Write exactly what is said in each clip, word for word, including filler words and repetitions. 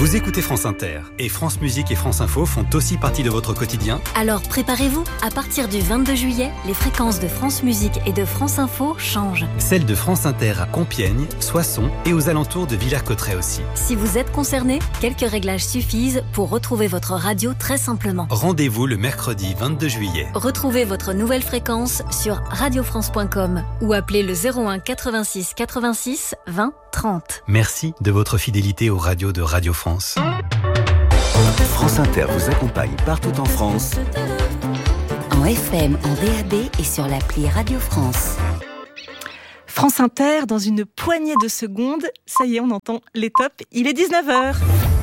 Vous écoutez France Inter et France Musique et France Info font aussi partie de votre quotidien. Alors préparez-vous, à partir du vingt-deux juillet, les fréquences de France Musique et de France Info changent. Celles de France Inter à Compiègne, Soissons et aux alentours de Villers-Cotterêts aussi. Si vous êtes concerné, quelques réglages suffisent pour retrouver votre radio très simplement. Rendez-vous le mercredi vingt-deux juillet. Retrouvez votre nouvelle fréquence sur radio france point com ou appelez le zéro un quatre-vingt-six quatre-vingt-six vingt trente. Merci de votre fidélité aux radios de Radio France. France Inter vous accompagne partout en France. En F M, en D A B et sur l'appli Radio France. France Inter, dans une poignée de secondes, ça y est, on entend les tops, il est dix-neuf heures.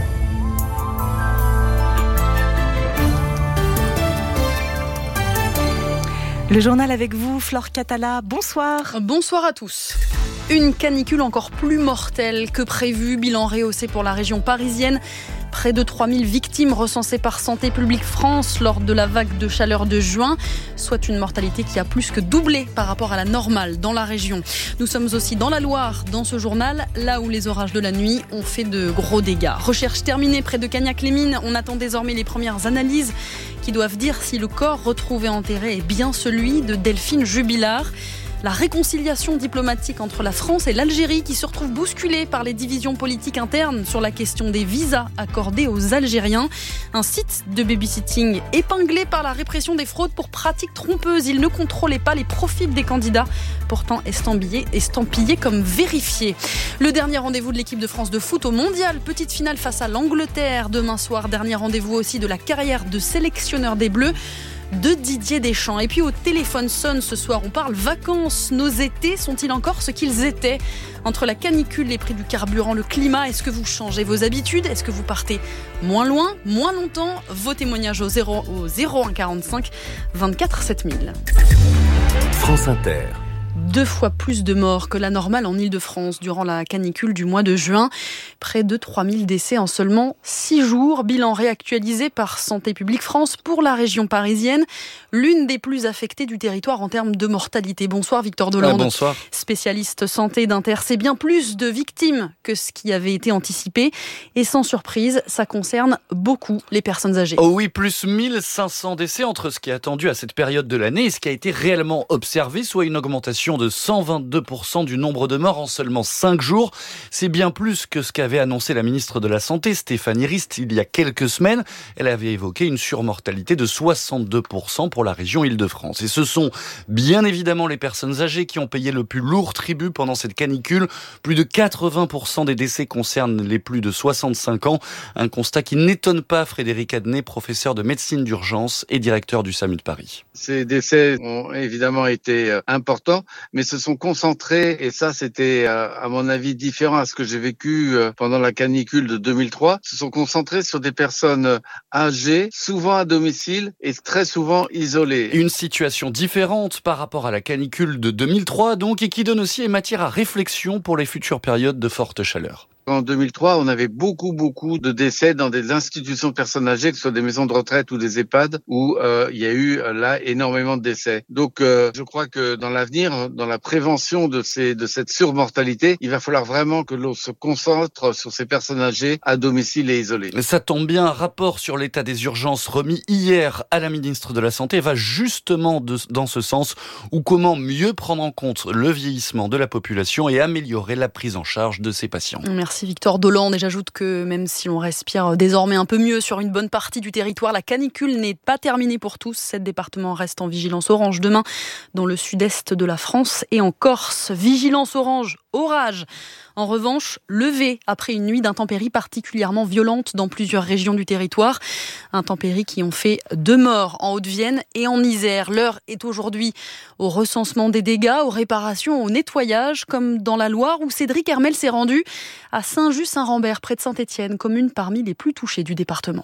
Le journal avec vous, Flore Catala, bonsoir. Bonsoir à tous. Une canicule encore plus mortelle que prévu, bilan rehaussé pour la région parisienne. Près de trois mille victimes recensées par Santé publique France lors de la vague de chaleur de juin, soit une mortalité qui a plus que doublé par rapport à la normale dans la région. Nous sommes aussi dans la Loire, dans ce journal, là où les orages de la nuit ont fait de gros dégâts. Recherche terminée près de Cagnac-les-Mines, on attend désormais les premières analyses qui doivent dire si le corps retrouvé enterré est bien celui de Delphine Jubilard. La réconciliation diplomatique entre la France et l'Algérie qui se retrouve bousculée par les divisions politiques internes sur la question des visas accordés aux Algériens. Un site de babysitting épinglé par la répression des fraudes pour pratiques trompeuses. Il ne contrôlait pas les profils des candidats, pourtant estampillés, estampillés comme vérifiés. Le dernier rendez-vous de l'équipe de France de foot au mondial. Petite finale face à l'Angleterre demain soir. Dernier rendez-vous aussi de la carrière de sélectionneur des Bleus de Didier Deschamps. Et puis au téléphone sonne ce soir, on parle vacances. Nos étés sont-ils encore ce qu'ils étaient ? Entre la canicule, les prix du carburant, le climat, est-ce que vous changez vos habitudes ? Est-ce que vous partez moins loin, moins longtemps ? Vos témoignages au zéro, au zéro un quarante-cinq vingt-quatre sept mille. France Inter. Deux fois plus de morts que la normale en Île-de-France durant la canicule du mois de juin. Près de trois mille décès en seulement six jours. Bilan réactualisé par Santé publique France pour la région parisienne. L'une des plus affectées du territoire en termes de mortalité. Bonsoir Victor Dolande. Ah, bonsoir. Spécialiste santé d'Inter. C'est bien plus de victimes que ce qui avait été anticipé. Et sans surprise, ça concerne beaucoup les personnes âgées. Oh oui, plus mille cinq cents décès entre ce qui est attendu à cette période de l'année et ce qui a été réellement observé, soit une augmentation de cent vingt-deux pour cent du nombre de morts en seulement cinq jours. C'est bien plus que ce qu'avait annoncé la ministre de la Santé, Stéphanie Rist, il y a quelques semaines. Elle avait évoqué une surmortalité de soixante-deux pour cent pour la région Île-de-France. Et ce sont bien évidemment les personnes âgées qui ont payé le plus lourd tribut pendant cette canicule. Plus de quatre-vingts pour cent des décès concernent les plus de soixante-cinq ans. Un constat qui n'étonne pas Frédéric Adnet, professeur de médecine d'urgence et directeur du SAMU de Paris. Ces décès ont évidemment été importants, mais se sont concentrés, et ça c'était à mon avis différent à ce que j'ai vécu pendant la canicule de deux mille trois, se sont concentrés sur des personnes âgées, souvent à domicile et très souvent isolées. Une situation différente par rapport à la canicule de deux mille trois donc, et qui donne aussi matière à réflexion pour les futures périodes de forte chaleur. En deux mille trois, on avait beaucoup, beaucoup de décès dans des institutions de personnes âgées, que ce soit des maisons de retraite ou des EHPAD, où euh, il y a eu là énormément de décès. Donc, euh, je crois que dans l'avenir, dans la prévention de ces de cette surmortalité, il va falloir vraiment que l'on se concentre sur ces personnes âgées à domicile et isolées. Ça tombe bien, un rapport sur l'état des urgences remis hier à la ministre de la Santé va justement de, dans ce sens, ou comment mieux prendre en compte le vieillissement de la population et améliorer la prise en charge de ces patients. Merci Victor Dolande, et j'ajoute que même si l'on respire désormais un peu mieux sur une bonne partie du territoire, la canicule n'est pas terminée pour tous. Sept départements restent en vigilance orange demain dans le sud-est de la France et en Corse. Vigilance orange, orage. En revanche, levé après une nuit d'intempéries particulièrement violente dans plusieurs régions du territoire. Intempéries qui ont fait deux morts en Haute-Vienne et en Isère. L'heure est aujourd'hui au recensement des dégâts, aux réparations, au nettoyage, comme dans la Loire où Cédric Hermel s'est rendu à Saint-Just-Saint-Rambert, près de Saint-Étienne, commune parmi les plus touchées du département.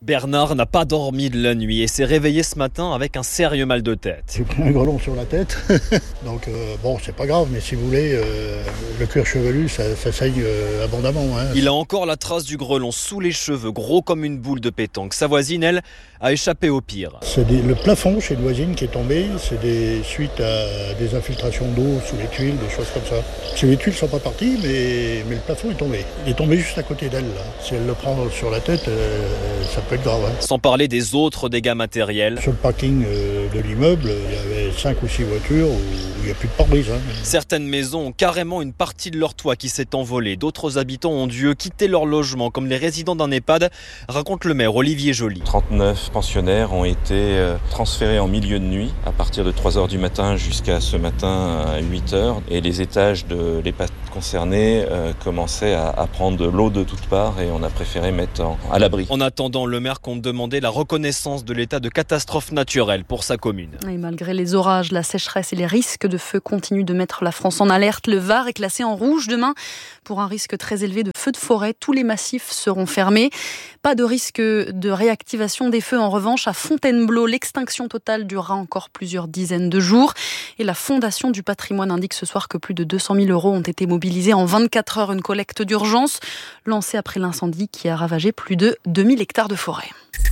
Bernard n'a pas dormi de la nuit et s'est réveillé ce matin avec un sérieux mal de tête. J'ai pris un grelon sur la tête, donc euh, bon, c'est pas grave, mais si vous voulez, euh, le cuir chevelu, ça, ça saigne euh, abondamment. Hein. Il a encore la trace du grelon sous les cheveux, gros comme une boule de pétanque. Sa voisine, elle, a échappé au pire. C'est des, le plafond chez une voisine qui est tombé, c'est des suite à des infiltrations d'eau sous les tuiles, des choses comme ça. Si les tuiles sont pas parties, mais, mais le plafond est tombé. Il est tombé juste à côté d'elle, là. Si elle le prend sur la tête, euh, ça peut être grave. Hein. Sans parler des autres dégâts matériels. Sur le parking euh, de l'immeuble, il y avait cinq ou six voitures où il n'y a plus de pare-brise. Hein. Certaines maisons ont carrément une partie de leur toit qui s'est envolée. D'autres habitants ont dû quitter leur logement, comme les résidents d'un EHPAD, raconte le maire Olivier Joly. trente-neuf pensionnaires ont été transférés en milieu de nuit à partir de trois heures du matin jusqu'à ce matin à huit heures. Et les étages de l'EHPAD concernés euh, commençaient à, à prendre de l'eau de toutes parts et on a préféré mettre en, à l'abri. En attendant, le maire compte demander la reconnaissance de l'état de catastrophe naturelle pour sa commune. Et malgré les orages, la sécheresse et les risques de feu continuent de mettre la France en alerte. Le Var est classé en rouge demain pour un risque très élevé de feux de forêt. Tous les massifs seront fermés. Pas de risque de réactivation des feux en revanche à Fontainebleau. L'extinction totale durera encore plusieurs dizaines de jours. Et la Fondation du patrimoine indique ce soir que plus de deux cent mille euros ont été mobilisés en vingt-quatre heures. Une collecte d'urgence lancée après l'incendie qui a ravagé plus de deux mille hectares de forêt.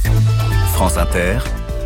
France Inter,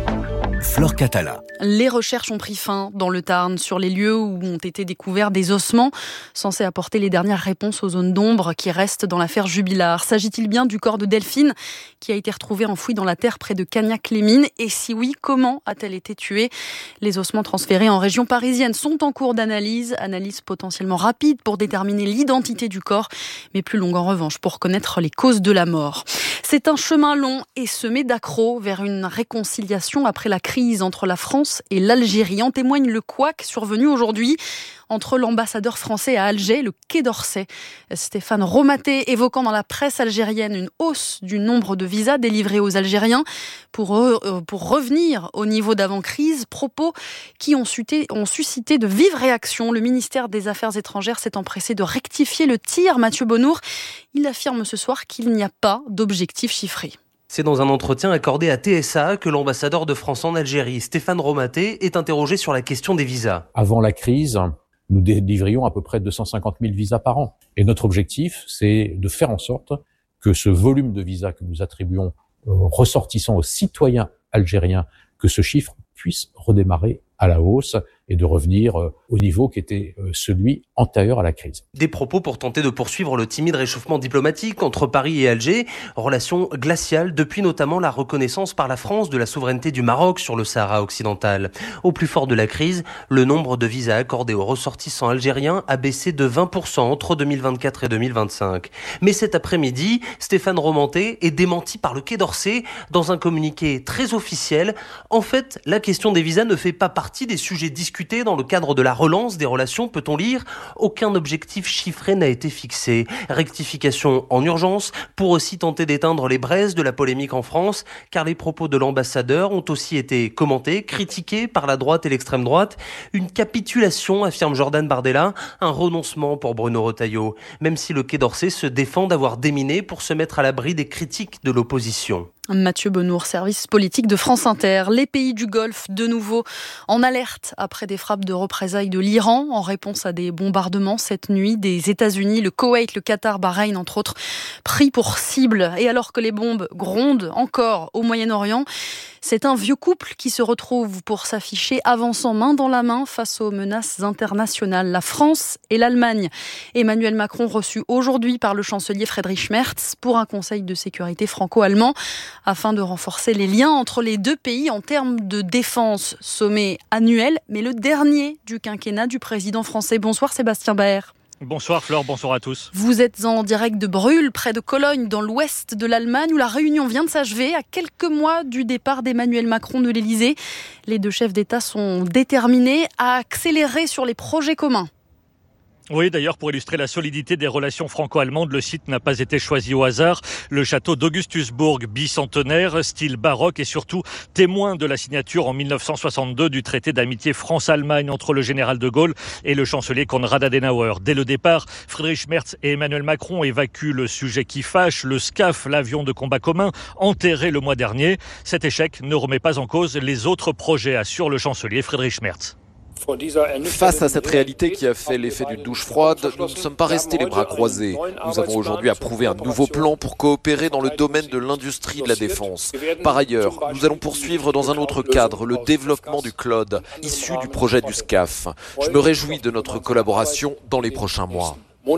Flore Catala. Les recherches ont pris fin dans le Tarn sur les lieux où ont été découverts des ossements censés apporter les dernières réponses aux zones d'ombre qui restent dans l'affaire Jubilard. S'agit-il bien du corps de Delphine qui a été retrouvé enfoui dans la terre près de Cagnac-les-Mines? Et si oui, comment a-t-elle été tuée? Les ossements transférés en région parisienne sont en cours d'analyse, analyse potentiellement rapide pour déterminer l'identité du corps, mais plus longue en revanche pour connaître les causes de la mort. C'est un chemin long et semé d'accros vers une réconciliation après la crise entre la France et l'Algérie. En témoigne le couac survenu aujourd'hui entre l'ambassadeur français à Alger, le Quai d'Orsay, Stéphane Romaté, évoquant dans la presse algérienne une hausse du nombre de visas délivrés aux Algériens pour, euh, pour revenir au niveau d'avant-crise, propos qui ont, suité, ont suscité de vives réactions. Le ministère des Affaires étrangères s'est empressé de rectifier le tir. Mathieu Bonnour, il affirme ce soir qu'il n'y a pas d'objectif chiffré. C'est dans un entretien accordé à T S A que l'ambassadeur de France en Algérie, Stéphane Romaté, est interrogé sur la question des visas. Avant la crise, nous délivrions à peu près deux cent cinquante mille visas par an. Et notre objectif, c'est de faire en sorte que ce volume de visas que nous attribuons aux ressortissants, aux citoyens algériens, que ce chiffre puisse redémarrer à la hausse et de revenir au niveau qui était celui antérieur à la crise. Des propos pour tenter de poursuivre le timide réchauffement diplomatique entre Paris et Alger, relation glaciale depuis notamment la reconnaissance par la France de la souveraineté du Maroc sur le Sahara occidental. Au plus fort de la crise, le nombre de visas accordés aux ressortissants algériens a baissé de vingt pour cent entre deux mille vingt-quatre et deux mille vingt-cinq. Mais cet après-midi, Stéphane Romaté est démenti par le Quai d'Orsay dans un communiqué très officiel. En fait, la question des visas ne fait pas partie des sujets discutés dans le cadre de la relance des relations, peut-on lire. Aucun objectif chiffré n'a été fixé. Rectification en urgence pour aussi tenter d'éteindre les braises de la polémique en France, car les propos de l'ambassadeur ont aussi été commentés, critiqués par la droite et l'extrême droite. Une capitulation, affirme Jordan Bardella, un renoncement pour Bruno Retailleau, même si le Quai d'Orsay se défend d'avoir déminé pour se mettre à l'abri des critiques de l'opposition. Mathieu Bonnour, service politique de France Inter. Les pays du Golfe, de nouveau en alerte après des frappes de représailles de l'Iran en réponse à des bombardements cette nuit des États-Unis, le Koweït, le Qatar, Bahreïn, entre autres, pris pour cible. Et alors que les bombes grondent encore au Moyen-Orient, c'est un vieux couple qui se retrouve pour s'afficher avançant main dans la main face aux menaces internationales. La France et l'Allemagne. Emmanuel Macron reçu aujourd'hui par le chancelier Friedrich Merz pour un conseil de sécurité franco-allemand afin de renforcer les liens entre les deux pays en termes de défense. Sommet annuel, mais le dernier du quinquennat du président français. Bonsoir Sébastien Baer. Bonsoir Flore, bonsoir à tous. Vous êtes en direct de Brühl, près de Cologne, dans l'ouest de l'Allemagne, où la réunion vient de s'achever à quelques mois du départ d'Emmanuel Macron de l'Elysée. Les deux chefs d'État sont déterminés à accélérer sur les projets communs. Oui, d'ailleurs, pour illustrer la solidité des relations franco-allemandes, le site n'a pas été choisi au hasard. Le château d'Augustusbourg, bicentenaire, style baroque et surtout témoin de la signature en mille neuf cent soixante-deux du traité d'amitié France-Allemagne entre le général de Gaulle et le chancelier Konrad Adenauer. Dès le départ, Friedrich Merz et Emmanuel Macron évacuent le sujet qui fâche, le SCAF, l'avion de combat commun, enterré le mois dernier. Cet échec ne remet pas en cause les autres projets, assure le chancelier Friedrich Merz. Face à cette réalité qui a fait l'effet d'une douche froide, nous ne sommes pas restés les bras croisés. Nous avons aujourd'hui approuvé un nouveau plan pour coopérer dans le domaine de l'industrie de la défense. Par ailleurs, nous allons poursuivre dans un autre cadre le développement du cloud, issu du projet du SCAF. Je me réjouis de notre collaboration dans les prochains mois.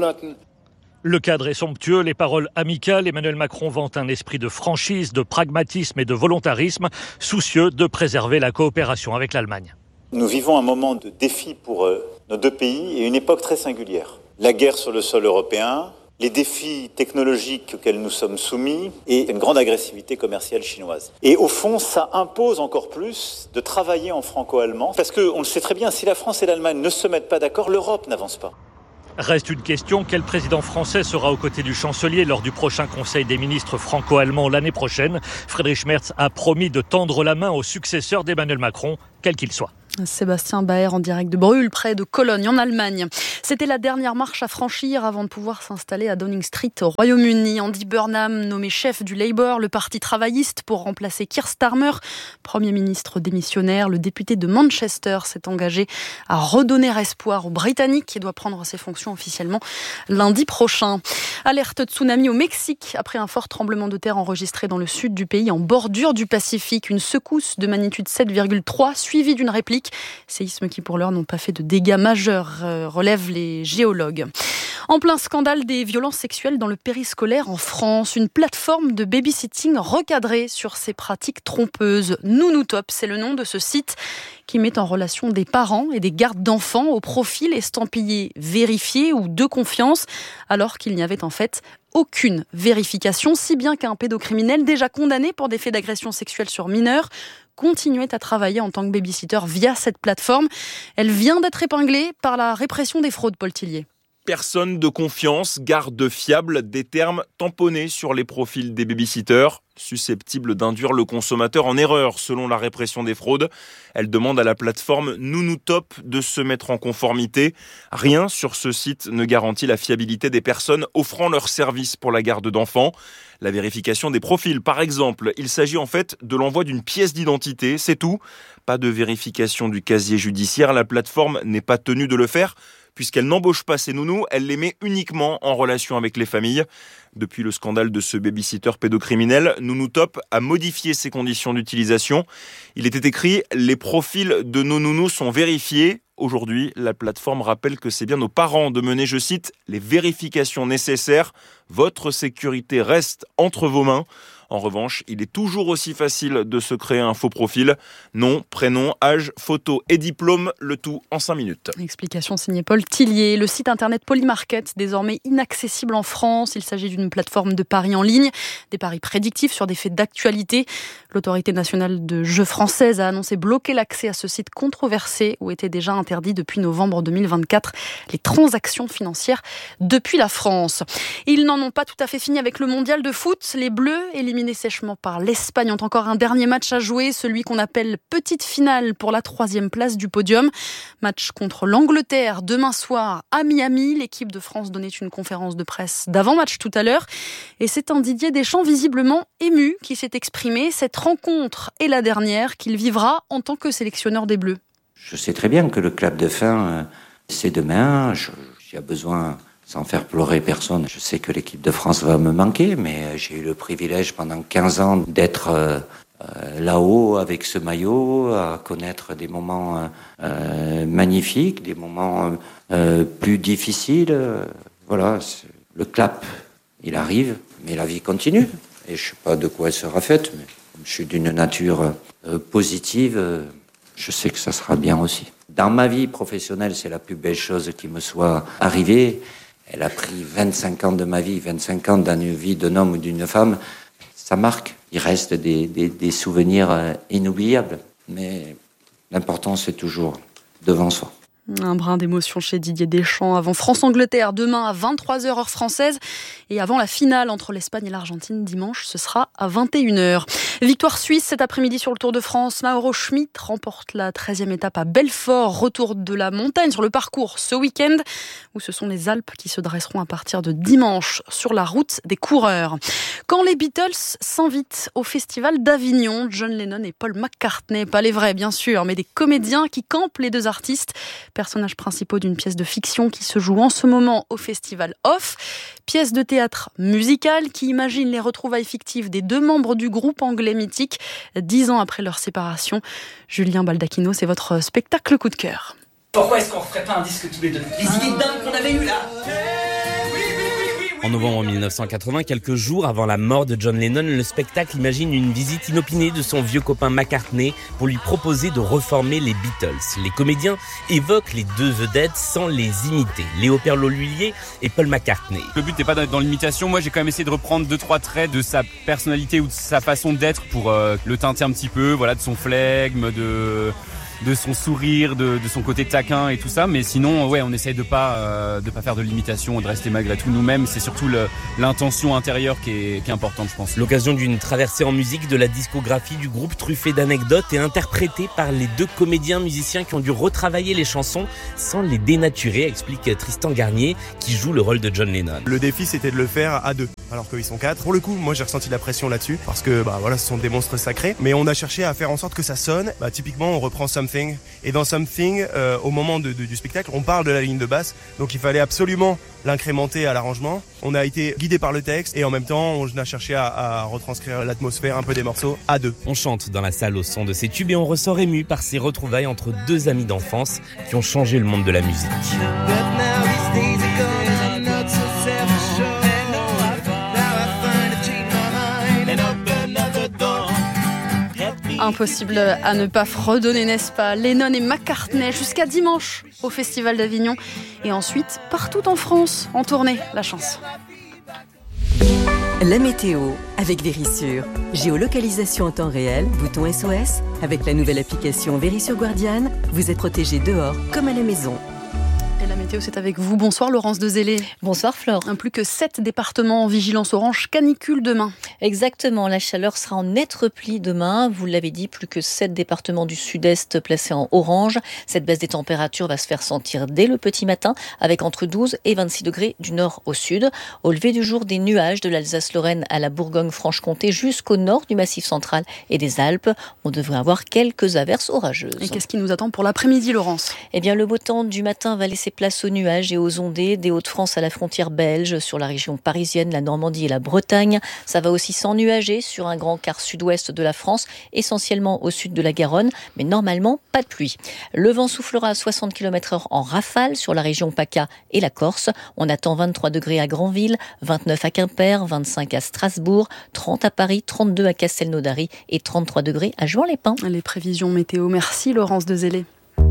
Le cadre est somptueux, les paroles amicales. Emmanuel Macron vante un esprit de franchise, de pragmatisme et de volontarisme, soucieux de préserver la coopération avec l'Allemagne. Nous vivons un moment de défi pour euh, nos deux pays et une époque très singulière. La guerre sur le sol européen, les défis technologiques auxquels nous sommes soumis et une grande agressivité commerciale chinoise. Et au fond, ça impose encore plus de travailler en franco-allemand parce qu'on le sait très bien, si la France et l'Allemagne ne se mettent pas d'accord, l'Europe n'avance pas. Reste une question, quel président français sera aux côtés du chancelier lors du prochain Conseil des ministres franco-allemands l'année prochaine ? Friedrich Merz a promis de tendre la main au successeur d'Emmanuel Macron, quel qu'il soit. Sébastien Baer en direct de Brühl, près de Cologne, en Allemagne. C'était la dernière marche à franchir avant de pouvoir s'installer à Downing Street, au Royaume-Uni. Andy Burnham, nommé chef du Labour, le parti travailliste, pour remplacer Keir Starmer, Premier ministre démissionnaire. Le député de Manchester s'est engagé à redonner espoir aux Britanniques qui doit prendre ses fonctions officiellement lundi prochain. Alerte tsunami au Mexique après un fort tremblement de terre enregistré dans le sud du pays, en bordure du Pacifique. Une secousse de magnitude sept virgule trois suivie d'une réplique. Séismes qui, pour l'heure, n'ont pas fait de dégâts majeurs, euh, relèvent les géologues. En plein scandale des violences sexuelles dans le périscolaire en France, une plateforme de babysitting recadrée sur ces pratiques trompeuses. Nounoutop, c'est le nom de ce site qui met en relation des parents et des gardes d'enfants au profil estampillé vérifié ou de confiance, alors qu'il n'y avait en fait aucune vérification, si bien qu'un pédocriminel déjà condamné pour des faits d'agression sexuelle sur mineurs continuait à travailler en tant que babysitter via cette plateforme. Elle vient d'être épinglée par la répression des fraudes, Paul Tillier. Personne de confiance, garde fiable, des termes tamponnés sur les profils des babysitters, susceptibles d'induire le consommateur en erreur selon la répression des fraudes. Elle demande à la plateforme Nounoutop de se mettre en conformité. Rien sur ce site ne garantit la fiabilité des personnes offrant leurs services pour la garde d'enfants. La vérification des profils, par exemple, il s'agit en fait de l'envoi d'une pièce d'identité, c'est tout. Pas de vérification du casier judiciaire, la plateforme n'est pas tenue de le faire, puisqu'elle n'embauche pas ses nounous, elle les met uniquement en relation avec les familles. Depuis le scandale de ce babysitter pédocriminel, Nounoutop a modifié ses conditions d'utilisation. Il était écrit « Les profils de nos nounous sont vérifiés ». Aujourd'hui, la plateforme rappelle que c'est bien aux parents de mener, je cite, « les vérifications nécessaires. Votre sécurité reste entre vos mains ». En revanche, il est toujours aussi facile de se créer un faux profil. Nom, prénom, âge, photo et diplôme, le tout en cinq minutes. Explication signée Paul Tillier. Le site internet Polymarket, désormais inaccessible en France. Il s'agit d'une plateforme de paris en ligne, des paris prédictifs sur des faits d'actualité. L'autorité nationale de jeux française a annoncé bloquer l'accès à ce site controversé où étaient déjà interdits depuis novembre deux mille vingt-quatre les transactions financières depuis la France. Ils n'en ont pas tout à fait fini avec le mondial de foot. Les Bleus, éliminés sèchement par l'Espagne, ont encore un dernier match à jouer, celui qu'on appelle petite finale pour la troisième place du podium. Match contre l'Angleterre demain soir à Miami. L'équipe de France donnait une conférence de presse d'avant-match tout à l'heure. Et c'est un Didier Deschamps visiblement ému qui s'est exprimé. Cette rencontre est la dernière qu'il vivra en tant que sélectionneur des Bleus. Je sais très bien que le clap de fin, c'est demain. Je, j'ai besoin... sans faire pleurer personne. Je sais que l'équipe de France va me manquer, mais j'ai eu le privilège pendant quinze ans d'être euh, là-haut avec ce maillot, à connaître des moments euh, magnifiques, des moments euh, plus difficiles. Voilà, le clap, il arrive, mais la vie continue. Et je ne sais pas de quoi elle sera faite, mais comme je suis d'une nature euh, positive, euh, je sais que ça sera bien aussi. Dans ma vie professionnelle, c'est la plus belle chose qui me soit arrivée. Elle a pris vingt-cinq ans de ma vie, vingt-cinq ans dans une vie d'un homme ou d'une femme. Ça marque. Il reste des, des, des souvenirs inoubliables. Mais l'important, c'est toujours devant soi. Un brin d'émotion chez Didier Deschamps avant France-Angleterre demain à vingt-trois heures heure française et avant la finale entre l'Espagne et l'Argentine dimanche, ce sera à vingt et une heures. Victoire suisse cet après-midi sur le Tour de France. Mauro Schmid remporte la treizième étape à Belfort, retour de la montagne sur le parcours ce week-end où ce sont les Alpes qui se dresseront à partir de dimanche sur la route des coureurs. Quand les Beatles s'invitent au festival d'Avignon, John Lennon et Paul McCartney, pas les vrais bien sûr, mais des comédiens qui campent les deux artistes, personnages principaux d'une pièce de fiction qui se joue en ce moment au festival Off, pièce de théâtre musicale qui imagine les retrouvailles fictives des deux membres du groupe anglais mythique, dix ans après leur séparation. Julien Baldacchino, c'est votre spectacle coup de cœur. Pourquoi est-ce qu'on referait pas un disque tous les deux? Les idées dingues qu'on avait eues là. En novembre mille neuf cent quatre-vingts, quelques jours avant la mort de John Lennon, le spectacle imagine une visite inopinée de son vieux copain McCartney pour lui proposer de reformer les Beatles. Les comédiens évoquent les deux vedettes sans les imiter, Léo Perlot-Lhuillier et Paul McCartney. Le but n'est pas d'être dans l'imitation, moi j'ai quand même essayé de reprendre deux trois traits de sa personnalité ou de sa façon d'être pour euh, le teinter un petit peu, voilà, de son flegme, de... de son sourire, de, de son côté taquin et tout ça, mais sinon ouais, on essaye de pas euh, de pas faire de l'imitation, de rester malgré tout nous-mêmes. C'est surtout le, l'intention intérieure qui est, qui est importante, je pense. L'occasion d'une traversée en musique de la discographie du groupe, truffée d'anecdotes et interprétée par les deux comédiens musiciens qui ont dû retravailler les chansons sans les dénaturer, explique Tristan Garnier qui joue le rôle de John Lennon. Le défi c'était de le faire à deux, alors qu'ils sont quatre. Pour le coup, moi j'ai ressenti de la pression là-dessus parce que bah voilà, ce sont des monstres sacrés, mais on a cherché à faire en sorte que ça sonne. Bah typiquement, on reprend Something. Et dans Something, euh, au moment de, de, du spectacle, on parle de la ligne de basse, donc il fallait absolument l'incrémenter à l'arrangement. On a été guidé par le texte et en même temps, on a cherché à, à retranscrire l'atmosphère un peu des morceaux à deux. On chante dans la salle au son de ces tubes et on ressort ému par ces retrouvailles entre deux amis d'enfance qui ont changé le monde de la musique. Impossible à ne pas fredonner, n'est-ce pas? Lennon et McCartney jusqu'à dimanche au Festival d'Avignon et ensuite partout en France en tournée. La chance. La météo avec Vérissure. Géolocalisation en temps réel, bouton S O S. Avec la nouvelle application Vérissure Guardian, vous êtes protégé dehors comme à la maison. Et la météo, c'est avec vous. Bonsoir Laurence Dezellé. Bonsoir Flore. Un plus que sept départements en vigilance orange canicule demain. Exactement, la chaleur sera en net repli demain. Vous l'avez dit, plus que sept départements du sud-est placés en orange. Cette baisse des températures va se faire sentir dès le petit matin avec entre douze et vingt-six degrés du nord au sud. Au lever du jour, des nuages de l'Alsace-Lorraine à la Bourgogne-Franche-Comté jusqu'au nord du Massif central et des Alpes. On devrait avoir quelques averses orageuses. Et qu'est-ce qui nous attend pour l'après-midi, Laurence? Eh bien, le beau temps du matin va laisser place aux nuages et aux ondées des Hauts-de-France à la frontière belge, sur la région parisienne, la Normandie et la Bretagne. Ça va aussi s'ennuager sur un grand quart sud-ouest de la France, essentiellement au sud de la Garonne, mais normalement pas de pluie. Le vent soufflera à soixante kilomètres heure en rafale sur la région PACA et la Corse. On attend vingt-trois degrés à Granville, vingt-neuf à Quimper, vingt-cinq à Strasbourg, trente à Paris, trente-deux à Castelnaudary et trente-trois degrés à Juan-les-Pins. Les prévisions météo. Merci Laurence Dezellé.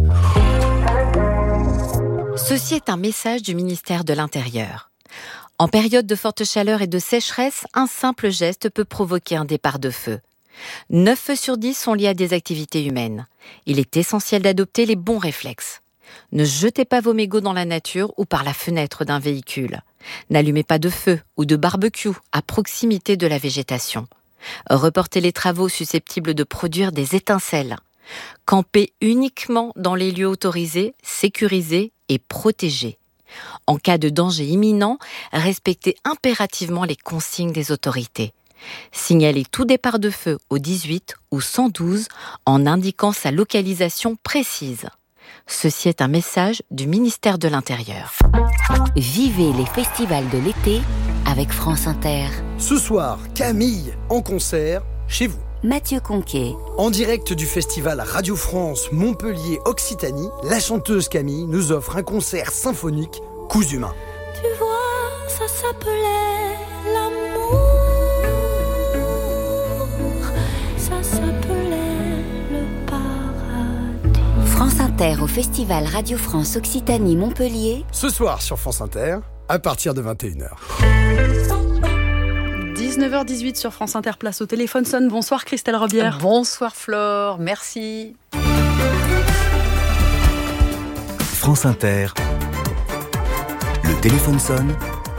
Ceci est un message du ministère de l'Intérieur. En période de forte chaleur et de sécheresse, un simple geste peut provoquer un départ de feu. neuf feux sur dix sont liés à des activités humaines. Il est essentiel d'adopter les bons réflexes. Ne jetez pas vos mégots dans la nature ou par la fenêtre d'un véhicule. N'allumez pas de feu ou de barbecue à proximité de la végétation. Reportez les travaux susceptibles de produire des étincelles. Campez uniquement dans les lieux autorisés, sécurisés et protégés. En cas de danger imminent, respectez impérativement les consignes des autorités. Signalez tout départ de feu au dix-huit ou cent douze en indiquant sa localisation précise. Ceci est un message du ministère de l'Intérieur. Vivez les festivals de l'été avec France Inter. Ce soir, Camille en concert chez vous. Mathieu Conquet. En direct du festival Radio France Montpellier Occitanie, la chanteuse Camille nous offre un concert symphonique Coups humains. Tu vois, ça s'appelait l'amour. Ça s'appelait le paradis. France Inter au festival Radio France Occitanie Montpellier. Ce soir sur France Inter, à partir de vingt et une heures. dix-neuf heures dix-huit sur France Inter, place au téléphone sonne. Bonsoir Christelle Robière. Bonsoir Flore, merci. France Inter. Le téléphone sonne.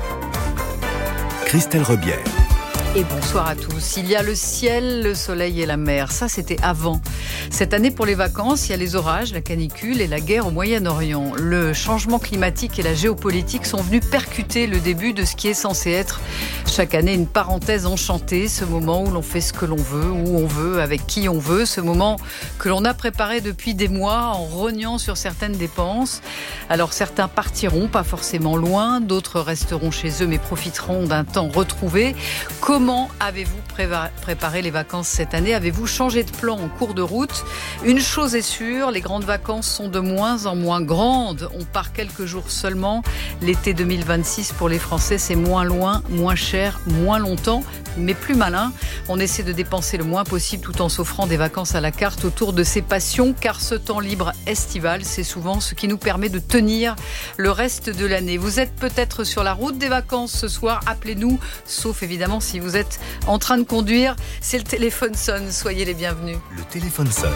Christelle Rebière. Et bonsoir à tous. Il y a le ciel, le soleil et la mer. Ça, c'était avant. Cette année, pour les vacances, il y a les orages, la canicule et la guerre au Moyen-Orient. Le changement climatique et la géopolitique sont venus percuter le début de ce qui est censé être chaque année une parenthèse enchantée, ce moment où l'on fait ce que l'on veut, où on veut, avec qui on veut, ce moment que l'on a préparé depuis des mois en rognant sur certaines dépenses. Alors certains partiront, pas forcément loin, d'autres resteront chez eux mais profiteront d'un temps retrouvé. Comment avez-vous préparé les vacances cette année ? Avez-vous changé de plan en cours de route ? Une chose est sûre, les grandes vacances sont de moins en moins grandes. On part quelques jours seulement. L'été deux mille vingt-six pour les Français, c'est moins loin, moins cher, moins longtemps, mais plus malin. On essaie de dépenser le moins possible tout en s'offrant des vacances à la carte autour de ses passions, car ce temps libre estival, c'est souvent ce qui nous permet de tenir le reste de l'année. Vous êtes peut-être sur la route des vacances ce soir, appelez-nous, sauf évidemment si vous êtes en train de conduire. C'est le téléphone sonne, soyez les bienvenus. Le téléphone sonne.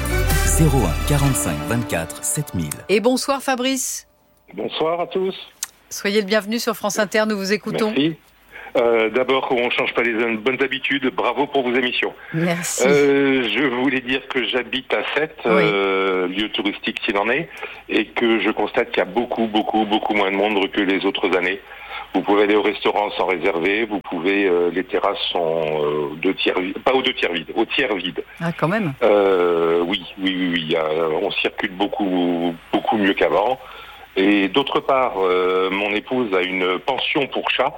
zéro un quarante-cinq vingt-quatre sept mille. Et bonsoir Fabrice. Bonsoir à tous. Soyez le bienvenu sur France Inter, nous vous écoutons. Merci. Euh, d'abord, on ne change pas les bonnes habitudes. Bravo pour vos émissions. Merci. Euh, je voulais dire que j'habite à Sète, Oui. euh, lieu touristique s'il en est, et que je constate qu'il y a beaucoup, beaucoup, beaucoup moins de monde que les autres années. Vous pouvez aller au restaurant sans réserver, vous pouvez, euh, les terrasses sont euh, deux tiers vides, pas aux deux tiers vides, au tiers vide. Ah, quand même. Euh, oui, oui, oui, oui, il y a, on circule beaucoup, beaucoup mieux qu'avant. Et d'autre part, euh, mon épouse a une pension pour chats,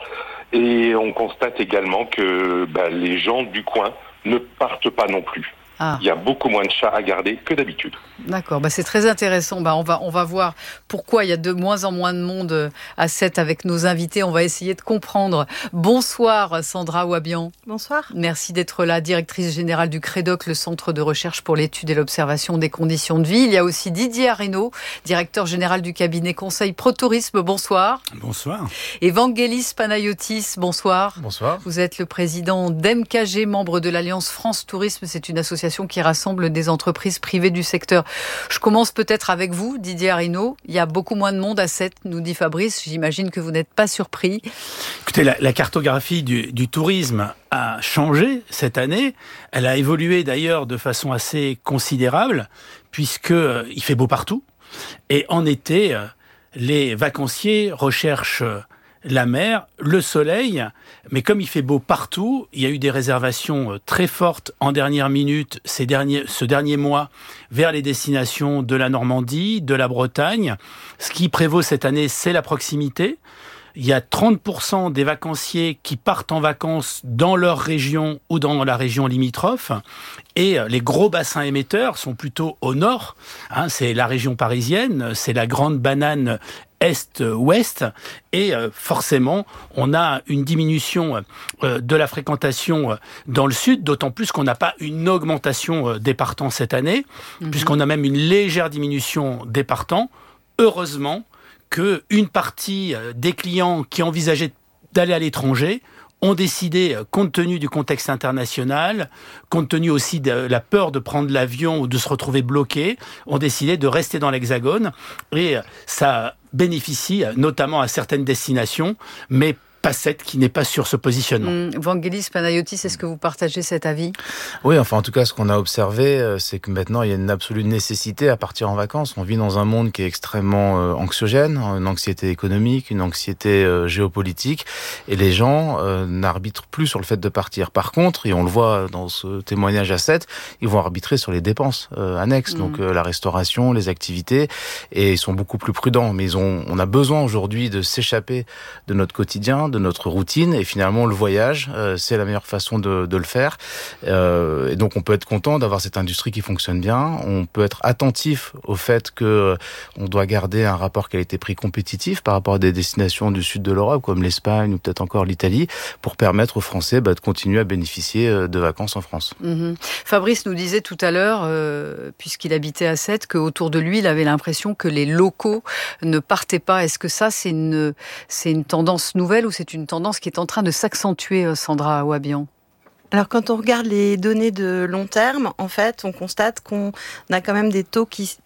et on constate également que bah, les gens du coin ne partent pas non plus. Ah. Il y a beaucoup moins de chats à garder que d'habitude. D'accord, bah c'est très intéressant. Bah on va on va voir pourquoi il y a de moins en moins de monde à Sète avec nos invités. On va essayer de comprendre. Bonsoir Sandra Ouabian. Bonsoir. Merci d'être là, directrice générale du CREDOC, le Centre de recherche pour l'étude et l'observation des conditions de vie. Il y a aussi Didier Areno, directeur général du cabinet conseil ProTourisme. Bonsoir. Bonsoir. Et Vangelis Panayotis. Bonsoir. Bonsoir. Vous êtes le président d'M K G, membre de l'Alliance France Tourisme. C'est une association qui rassemble des entreprises privées du secteur. Je commence peut-être avec vous, Didier Areno. Il y a beaucoup moins de monde à Sète, nous dit Fabrice. J'imagine que vous n'êtes pas surpris. Écoutez, la, la cartographie du, du tourisme a changé cette année. Elle a évolué d'ailleurs de façon assez considérable, puisque euh, il fait beau partout. Et en été, euh, les vacanciers recherchent euh, la mer, le soleil, mais comme il fait beau partout, il y a eu des réservations très fortes en dernière minute ces derniers, ce dernier mois vers les destinations de la Normandie, de la Bretagne. Ce qui prévaut cette année, c'est la proximité. Il y a trente pour cent des vacanciers qui partent en vacances dans leur région ou dans la région limitrophe. Et les gros bassins émetteurs sont plutôt au nord. Hein, c'est la région parisienne, c'est la grande banane est-ouest, et euh, forcément, on a une diminution euh, de la fréquentation euh, dans le sud, d'autant plus qu'on n'a pas une augmentation euh, des partants cette année, mmh. puisqu'on a même une légère diminution des partants. Heureusement qu'une partie euh, des clients qui envisageaient d'aller à l'étranger ont décidé, compte tenu du contexte international, compte tenu aussi de la peur de prendre l'avion ou de se retrouver bloqué, ont décidé de rester dans l'Hexagone. Et ça bénéficie notamment à certaines destinations, mais pas Sète qui n'est pas sur ce positionnement. Mmh. Vangelis Panayotis, est-ce que vous partagez cet avis ? Oui, enfin en tout cas ce qu'on a observé, c'est que maintenant il y a une absolue nécessité à partir en vacances. On vit dans un monde qui est extrêmement euh, anxiogène, une anxiété économique, une anxiété euh, géopolitique, et les gens euh, n'arbitrent plus sur le fait de partir. Par contre, et on le voit dans ce témoignage à Sète, ils vont arbitrer sur les dépenses euh, annexes, mmh. donc euh, la restauration, les activités, et ils sont beaucoup plus prudents. Mais ils ont, on a besoin aujourd'hui de s'échapper de notre quotidien, de notre routine, et finalement le voyage euh, c'est la meilleure façon de, de le faire, euh, et donc on peut être content d'avoir cette industrie qui fonctionne bien. On peut être attentif au fait que euh, on doit garder un rapport qualité-prix compétitif par rapport à des destinations du sud de l'Europe comme l'Espagne ou peut-être encore l'Italie, pour permettre aux Français bah, de continuer à bénéficier euh, de vacances en France. Mmh. Fabrice nous disait tout à l'heure, euh, puisqu'il habitait à Sète, qu'autour de lui il avait l'impression que les locaux ne partaient pas. Est-ce que ça c'est une, c'est une tendance nouvelle ou c'est une tendance qui est en train de s'accentuer, Sandra Ouabian? Alors quand on regarde les données de long terme, en fait, on constate qu'on a quand même des taux qui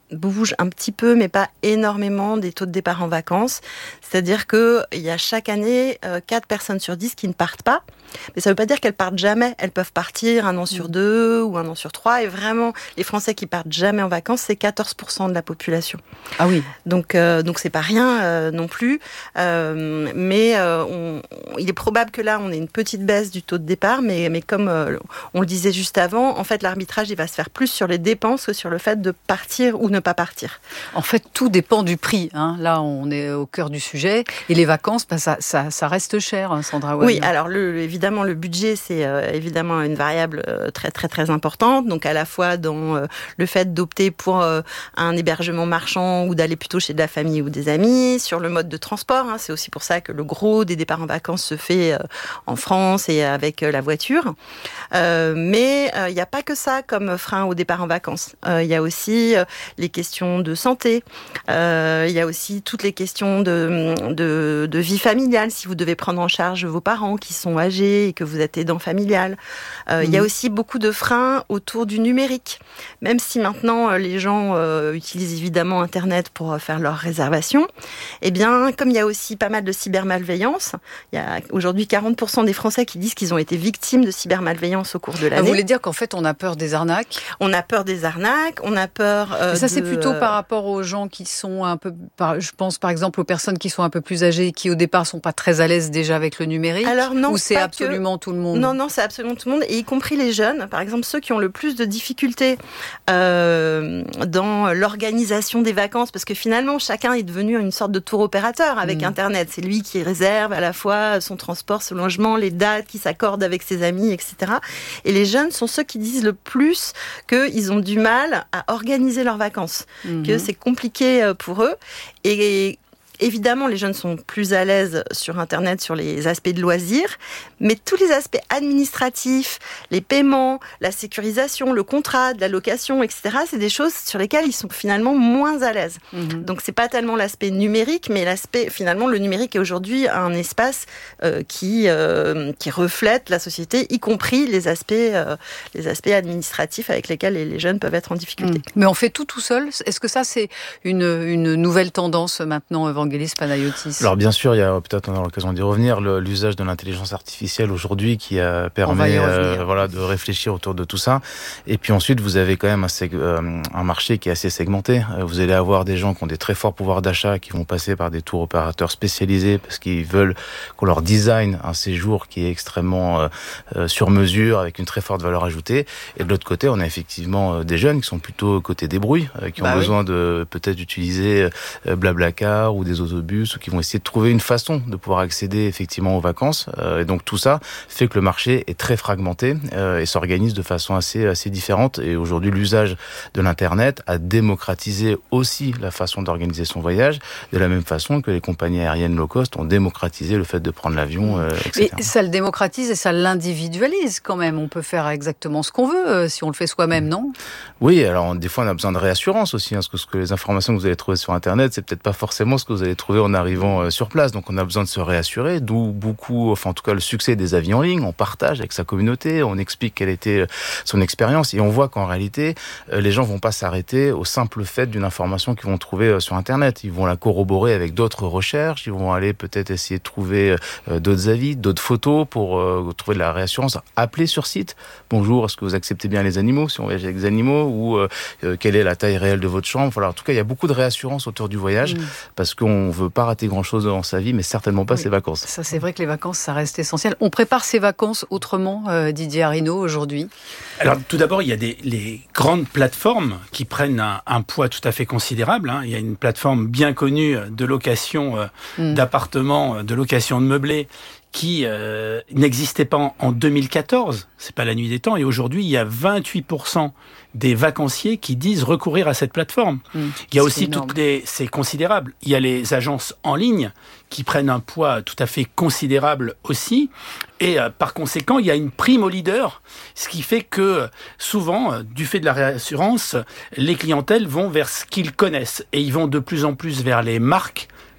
bouge un petit peu, mais pas énormément, des taux de départ en vacances. C'est-à-dire qu'il y a chaque année euh, quatre personnes sur dix qui ne partent pas. Mais ça ne veut pas dire qu'elles partent jamais. Elles peuvent partir un an sur deux ou un an sur trois. Et vraiment, les Français qui partent jamais en vacances, c'est quatorze pour cent de la population. Ah oui. Donc, euh, donc c'est pas rien euh, non plus. Euh, mais euh, on, il est probable que là, on ait une petite baisse du taux de départ. Mais, mais comme euh, on le disait juste avant, en fait, l'arbitrage, il va se faire plus sur les dépenses que sur le fait de partir ou ne pas partir. En fait, tout dépend du prix. Hein. Là, on est au cœur du sujet. Et les vacances, bah, ça, ça, ça reste cher, hein, Sandra Wan. Oui, alors le, évidemment, Évidemment, le budget, c'est euh, évidemment une variable euh, très, très, très importante. Donc, à la fois dans euh, le fait d'opter pour euh, un hébergement marchand ou d'aller plutôt chez de la famille ou des amis, sur le mode de transport. Hein, c'est aussi pour ça que le gros des départs en vacances se fait euh, en France et avec euh, la voiture. Euh, mais il euh, n'y a pas que ça comme frein au départ en vacances. Il euh, y a aussi euh, les questions de santé. Il euh, y a aussi toutes les questions de, de, de vie familiale. Si vous devez prendre en charge vos parents qui sont âgés, et que vous êtes aidant familial. Euh, mmh. Il y a aussi beaucoup de freins autour du numérique. Même si maintenant, euh, les gens euh, utilisent évidemment Internet pour euh, faire leurs réservations, eh bien, comme il y a aussi pas mal de cybermalveillance, il y a aujourd'hui quarante pour cent des Français qui disent qu'ils ont été victimes de cybermalveillance au cours de l'année. Vous voulez dire qu'en fait, on a peur des arnaques ? On a peur des arnaques, on a peur euh, Et ça, de... c'est plutôt par rapport aux gens qui sont un peu... Par, je pense par exemple aux personnes qui sont un peu plus âgées, qui au départ sont pas très à l'aise déjà avec le numérique. Alors non, ou c'est absolument tout le monde. Non, non, c'est absolument tout le monde, et y compris les jeunes. Par exemple, ceux qui ont le plus de difficultés euh, dans l'organisation des vacances, parce que finalement, chacun est devenu une sorte de tour opérateur avec mmh. Internet. C'est lui qui réserve à la fois son transport, son logement, les dates, qui s'accorde avec ses amis, et cetera. Et les jeunes sont ceux qui disent le plus qu'ils ont du mal à organiser leurs vacances, mmh. que c'est compliqué pour eux. Et évidemment, les jeunes sont plus à l'aise sur Internet, sur les aspects de loisirs, mais tous les aspects administratifs, les paiements, la sécurisation, le contrat, de la location, et cetera, c'est des choses sur lesquelles ils sont finalement moins à l'aise. Mmh. Donc, c'est pas tellement l'aspect numérique, mais l'aspect, finalement, le numérique est aujourd'hui un espace euh, qui, euh, qui reflète la société, y compris les aspects, euh, les aspects administratifs avec lesquels les, les jeunes peuvent être en difficulté. Mmh. Mais on fait tout tout seul. Est-ce que ça, c'est une, une nouvelle tendance maintenant, Vangelis Panayotis? Alors bien sûr, il y a peut-être on aura l'occasion d'y revenir, le, l'usage de l'intelligence artificielle aujourd'hui qui a permis euh, voilà, de réfléchir autour de tout ça. Et puis ensuite, vous avez quand même un, seg- euh, un marché qui est assez segmenté. Vous allez avoir des gens qui ont des très forts pouvoirs d'achat qui vont passer par des tours opérateurs spécialisés parce qu'ils veulent qu'on leur design un séjour qui est extrêmement euh, euh, sur mesure avec une très forte valeur ajoutée. Et de l'autre côté, on a effectivement euh, des jeunes qui sont plutôt côté débrouille, euh, qui ont bah besoin oui. de peut-être d'utiliser euh, Blablacar ou des autobus ou qui vont essayer de trouver une façon de pouvoir accéder effectivement aux vacances. Euh, et donc tout ça fait que le marché est très fragmenté euh, et s'organise de façon assez assez différente. Et aujourd'hui, l'usage de l'internet a démocratisé aussi la façon d'organiser son voyage, de la même façon que les compagnies aériennes low cost ont démocratisé le fait de prendre l'avion, euh, et cetera. Mais ça le démocratise et ça l'individualise quand même. On peut faire exactement ce qu'on veut euh, si on le fait soi-même, non ? Oui, alors des fois on a besoin de réassurance aussi, hein, parce que, ce que les informations que vous allez trouver sur internet, c'est peut-être pas forcément ce que vous allez trouver en arrivant euh, sur place. Donc on a besoin de se réassurer, d'où beaucoup, enfin en tout cas le succès des avis en ligne. On partage avec sa communauté, on explique quelle était son expérience et on voit qu'en réalité euh, les gens vont pas s'arrêter au simple fait d'une information qu'ils vont trouver euh, sur internet. Ils vont la corroborer avec d'autres recherches, ils vont aller peut-être essayer de trouver euh, d'autres avis, d'autres photos pour euh, trouver de la réassurance. Appeler sur site. Bonjour, est-ce que vous acceptez bien les animaux si on voyage avec des animaux ou euh, euh, quelle est la taille réelle de votre chambre. Voilà, en tout cas, il y a beaucoup de réassurance autour du voyage mmh. parce qu'on veut pas rater grand-chose dans sa vie, mais certainement pas oui. ses vacances. Ça, c'est vrai que les vacances, ça reste essentiel. On prépare ses vacances autrement, euh, Didier Arinaud, aujourd'hui ? Alors, tout d'abord, il y a des, les grandes plateformes qui prennent un, un poids tout à fait considérable. Hein. Il y a une plateforme bien connue de location euh, mmh. d'appartements, de location de meublés, qui euh, n'existait pas en, en deux mille quatorze, c'est pas la nuit des temps, et aujourd'hui il y a vingt-huit pour cent des vacanciers qui disent recourir à cette plateforme. Mmh, il y a aussi énorme. toutes les, c'est considérable. Il y a les agences en ligne qui prennent un poids tout à fait considérable aussi, et euh, par conséquent il y a une prime au leader, ce qui fait que souvent, euh, du fait de la réassurance, les clientèles vont vers ce qu'ils connaissent et ils vont de plus en plus vers les marques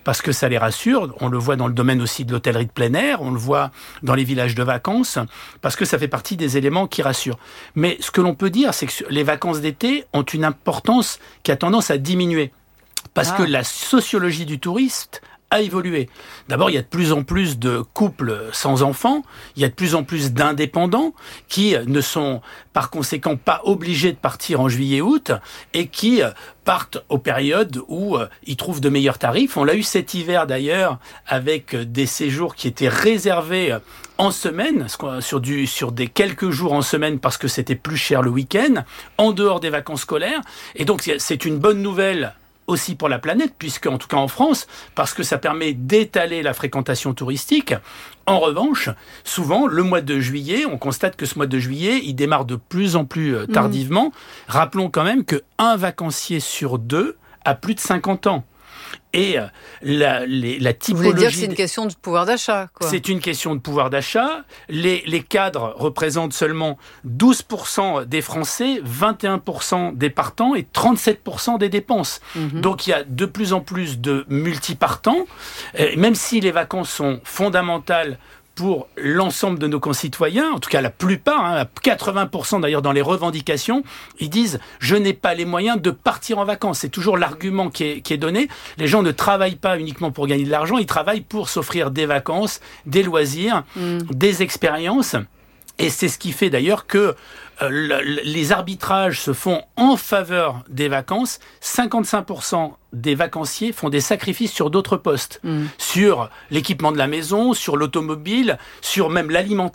parce que ça les rassure. On le voit dans le domaine aussi de l'hôtellerie de plein air, on le voit dans les villages de vacances, parce que ça fait partie des éléments qui rassurent. Mais ce que l'on peut dire, c'est que les vacances d'été ont une importance qui a tendance à diminuer, parce ah. que la sociologie du touriste a évolué. D'abord, il y a de plus en plus de couples sans enfants, il y a de plus en plus d'indépendants qui ne sont par conséquent pas obligés de partir en juillet-août et qui partent aux périodes où ils trouvent de meilleurs tarifs. On l'a eu cet hiver d'ailleurs avec des séjours qui étaient réservés en semaine, sur, du, sur des quelques jours en semaine parce que c'était plus cher le week-end, en dehors des vacances scolaires. Et donc c'est une bonne nouvelle aussi pour la planète, puisque en tout cas en France, parce que ça permet d'étaler la fréquentation touristique. En revanche, souvent, le mois de juillet, on constate que ce mois de juillet, il démarre de plus en plus tardivement. Mmh. Rappelons quand même qu'un vacancier sur deux a plus de cinquante ans. Et la, les, la typologie... Vous voulez dire que c'est une question de pouvoir d'achat, quoi. C'est une question de pouvoir d'achat. Les, les cadres représentent seulement douze pour cent des Français, vingt et un pour cent des partants et trente-sept pour cent des dépenses. Mm-hmm. Donc il y a de plus en plus de multipartants. Euh, même si les vacances sont fondamentales pour l'ensemble de nos concitoyens, en tout cas la plupart, hein, quatre-vingts pour cent d'ailleurs dans les revendications, ils disent « je n'ai pas les moyens de partir en vacances ». C'est toujours l'argument qui est, qui est donné. Les gens ne travaillent pas uniquement pour gagner de l'argent, ils travaillent pour s'offrir des vacances, des loisirs, mmh. des expériences. Et c'est ce qui fait d'ailleurs que euh, le, les arbitrages se font en faveur des vacances. cinquante-cinq pour cent des vacanciers font des sacrifices sur d'autres postes, mmh. sur l'équipement de la maison, sur l'automobile, sur même l'alimentation.